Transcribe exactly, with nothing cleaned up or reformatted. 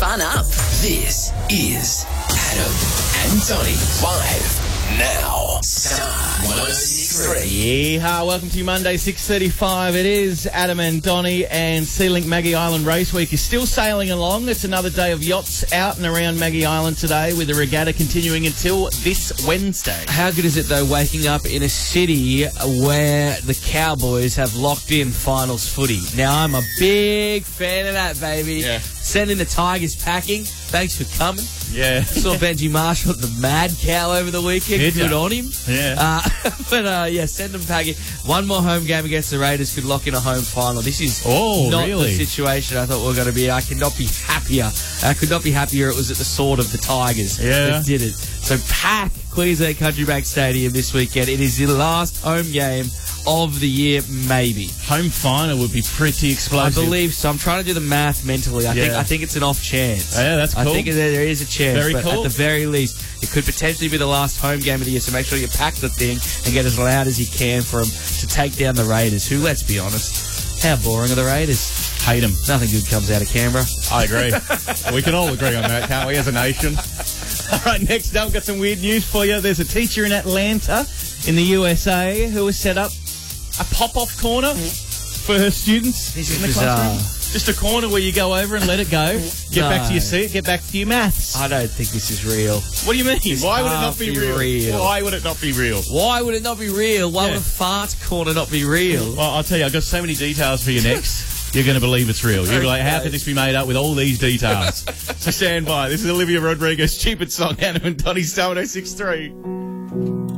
fun up. This is Adam and Donnie live now. Star one oh six point three. Yeehaw, welcome to Monday, six thirty-five. It is Adam and Donnie, and Sea-Link Maggie Island Race Week is still sailing along. It's another day of yachts out and around Maggie Island today, with the regatta continuing until this Wednesday. How good is it, though, waking up in a city where the Cowboys have locked in finals footy? Now, I'm a big fan of that, baby. Yeah. Sending the Tigers packing. Thanks for coming. Yeah. Saw Benji Marshall at the Mad Cow over the weekend. Did Good ya? on him. Yeah. Uh, but, uh, yeah, send them packing. One more home game against the Raiders could lock in a home final. This is Oh, not really? the situation I thought we were going to be. I could not be happier. I could not be happier it was at the sword of the Tigers Yeah. that did it. So pack Queensland Country Bank Stadium this weekend. It is the last home game of the year, maybe. Home final would be pretty I explosive. believe so. I'm trying to do the math mentally. I Yeah. think I think it's an off chance. Yeah, that's I cool. think that there is a chance. Very but cool. At the very least, it could potentially be the last home game of the year. So make sure you pack the thing and get as loud as you can for them to take down the Raiders. Who, let's be honest, how boring are the Raiders? Hate them. Nothing good comes out of Canberra. I agree. We can all agree on that, can't we, as a nation? All right, next up, got some weird news for you. There's a teacher in Atlanta in the U S A who has set up a pop-off corner for her students This is in the bizarre. classroom. Just a corner where you go over and let it go. Get back to your No. seat, get back to your maths. I don't think this is real. What do you mean? Why would it not can't be be real? real. Why would it not be real? Why would it not be real? Why Yeah. would a fart corner not be real? Well, I'll tell you, I've got so many details for you next. You're going to believe it's real. You're like, how Okay. could this be made up with all these details? So stand by. This is Olivia Rodrigo's stupid song, Adam and Donnie, Star one oh six point three.